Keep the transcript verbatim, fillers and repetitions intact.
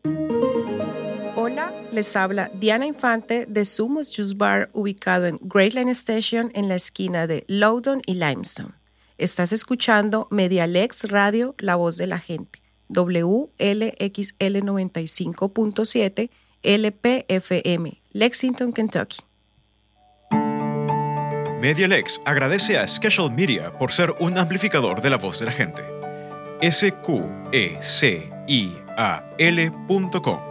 Hola, les habla Diana Infante de Sumos Juice Bar, ubicado en Great Line Station en la esquina de Loudoun y Limestone. Estás escuchando Medialex Radio, La Voz de la Gente, W L X L noventa y cinco punto siete L P F M, Lexington, Kentucky. Medialex agradece a Schedule Media por ser un amplificador de La Voz de la Gente. S Q E C I A L punto com